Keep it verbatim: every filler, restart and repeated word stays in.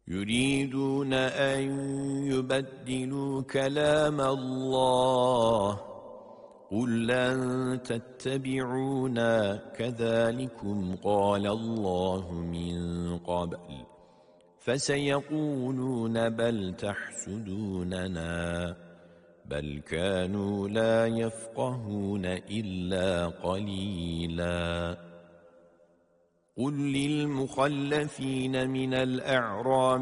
يريدون أن يبدلوا كلام الله قل لن تتبعونا كذلكم قال الله من قبل فسيقولون بل تحسدوننا بل كانوا لا يفقهون إلا قليلا قل للمخلفين من الأعراب